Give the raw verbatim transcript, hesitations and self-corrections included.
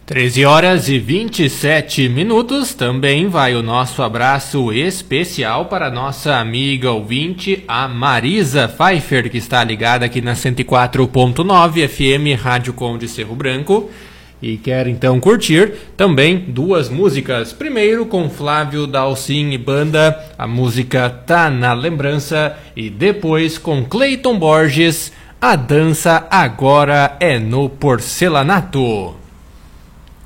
treze horas e vinte e sete minutos, também vai o nosso abraço especial para nossa amiga ouvinte, a Marisa Pfeiffer, que está ligada aqui na cento e quatro ponto nove F M Rádio Conde Cerro Branco e quer então curtir também duas músicas. Primeiro com Flávio Dalcin e banda, a música Tá na Lembrança, e depois com Cleiton Borges, A Dança Agora é no Porcelanato.